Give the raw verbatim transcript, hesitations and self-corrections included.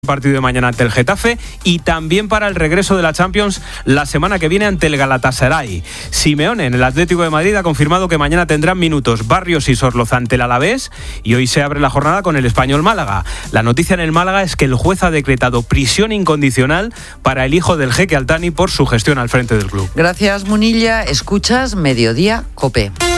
partido de mañana ante el Getafe y también para el regreso de la Champions la semana que viene ante el Galatasaray. Simeone en el Atlético de Madrid ha confirmado que mañana tendrán minutos Barrios y Sorloz ante el Alavés y hoy se abre la jornada con el Español Málaga. La noticia en el Málaga es que el juez ha decretado prisión incondicional para el hijo del jeque Altani por su gestión al frente del club. Gracias, Munilla. Escuchas Mediodía COPE.